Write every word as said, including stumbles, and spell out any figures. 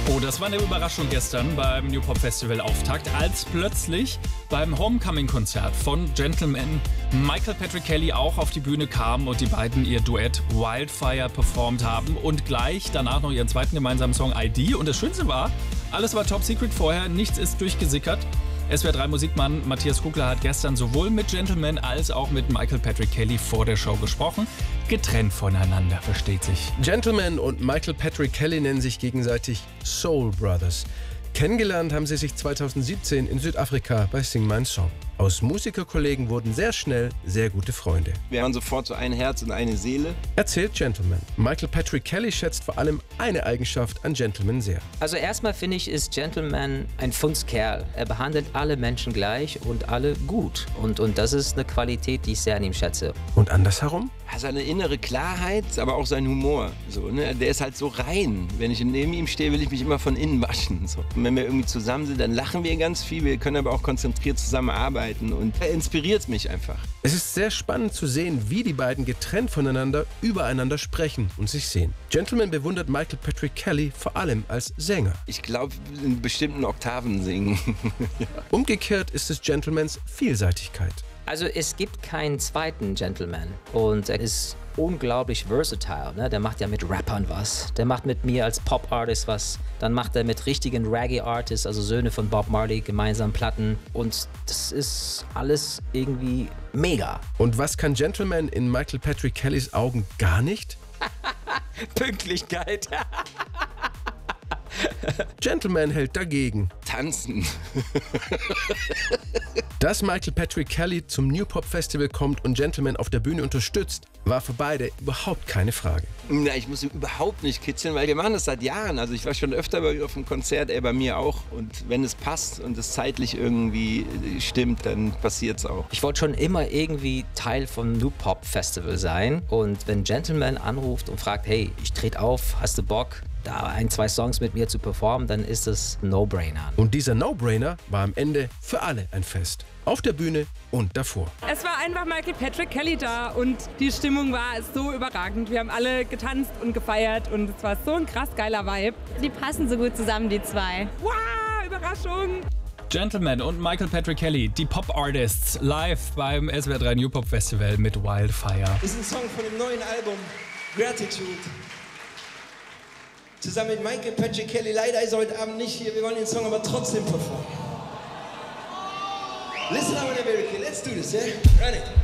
Oh, das war eine Überraschung gestern beim New Pop Festival Auftakt, als plötzlich beim Homecoming-Konzert von Gentlemen Michael Patrick Kelly auch auf die Bühne kam und die beiden ihr Duett Wildfire performt haben und gleich danach noch ihren zweiten gemeinsamen Song I D. Und das Schönste war, alles war top secret vorher, nichts ist durchgesickert. S W R drei Musikmann Matthias Kugler hat gestern sowohl mit Gentlemen als auch mit Michael Patrick Kelly vor der Show gesprochen. Getrennt voneinander, versteht sich. Gentlemen und Michael Patrick Kelly nennen sich gegenseitig Soul Brothers. Kennengelernt haben sie sich zweitausendsiebzehn in Südafrika bei Sing Mein Song. Aus Musikerkollegen wurden sehr schnell sehr gute Freunde. Wir haben sofort so ein Herz und eine Seele. Erzählt Gentleman. Michael Patrick Kelly schätzt vor allem eine Eigenschaft an Gentleman sehr. Also erstmal finde ich, ist Gentleman ein Fundskerl. Er behandelt alle Menschen gleich und alle gut. Und, und das ist eine Qualität, die ich sehr an ihm schätze. Und andersherum? Seine innere Klarheit, aber auch sein Humor. So, ne? Der ist halt so rein. Wenn ich neben ihm stehe, will ich mich immer von innen waschen. So. Und wenn wir irgendwie zusammen sind, dann lachen wir ganz viel. Wir können aber auch konzentriert zusammenarbeiten. Und er inspiriert mich einfach. Es ist sehr spannend zu sehen, wie die beiden getrennt voneinander übereinander sprechen und sich sehen. Gentleman bewundert Michael Patrick Kelly vor allem als Sänger. Ich glaube, in bestimmten Oktaven singen. Ja. Umgekehrt ist es Gentlemans Vielseitigkeit. Also es gibt keinen zweiten Gentleman und er ist unglaublich versatile. Ne? Der macht ja mit Rappern was, der macht mit mir als Pop-Artist was, dann macht er mit richtigen Reggae-Artists, also Söhne von Bob Marley, gemeinsam Platten und das ist alles irgendwie mega. Und was kann Gentleman in Michael Patrick Kellys Augen gar nicht? Pünktlichkeit. Gentleman hält dagegen. Tanzen. Dass Michael Patrick Kelly zum New Pop Festival kommt und Gentleman auf der Bühne unterstützt, war für beide überhaupt keine Frage. Na, ich muss ihn überhaupt nicht kitzeln, weil wir machen das seit Jahren. Also ich war schon öfter bei auf dem Konzert, er bei mir auch. Und wenn es passt und es zeitlich irgendwie stimmt, dann passiert es auch. Ich wollte schon immer irgendwie Teil vom New Pop Festival sein. Und wenn Gentleman anruft und fragt, hey, ich trete auf, hast du Bock, da ein, zwei Songs mit mir zu performen, dann ist es ein No-Brainer. Und dieser No-Brainer war am Ende für alle ein Fest. Auf der Bühne und davor. Es war einfach Michael Patrick Kelly da und die Stimmung war so überragend. Wir haben alle getanzt und gefeiert und es war so ein krass geiler Vibe. Die passen so gut zusammen, die zwei. Wow, Überraschung! Gentleman und Michael Patrick Kelly, die Pop-Artists, live beim S W R drei New Pop Festival mit Wildfire. Das ist ein Song von dem neuen Album Gratitude. Zusammen mit Michael Patrick Kelly. Leider ist er heute Abend nicht hier. Wir wollen den Song aber trotzdem performen. Listen up, America. Let's do this, yeah? Run it.